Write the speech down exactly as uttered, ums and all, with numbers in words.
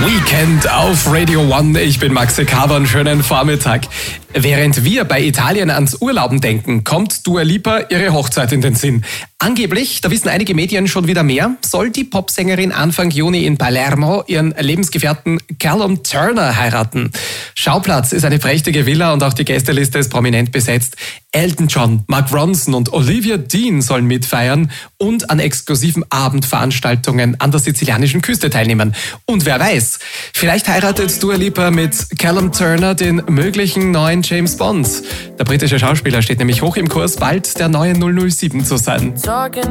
Weekend auf Radio One. Ich bin Maxi Kaber, einen schönen Vormittag. Während wir bei Italien ans Urlauben denken, kommt Dua Lipa ihre Hochzeit in den Sinn. Angeblich, da wissen einige Medien schon wieder mehr, soll die Popsängerin Anfang Juni in Palermo ihren Lebensgefährten Callum Turner heiraten. Schauplatz ist eine prächtige Villa und auch die Gästeliste ist prominent besetzt. Elton John, Mark Ronson und Olivia Dean sollen mitfeiern und an exklusiven Abendveranstaltungen an der sizilianischen Küste teilnehmen. Und wer weiß, vielleicht heiratet Dua Lipa mit Callum Turner den möglichen neuen James Bond. Der britische Schauspieler steht nämlich hoch im Kurs, bald der neue null null sieben zu sein.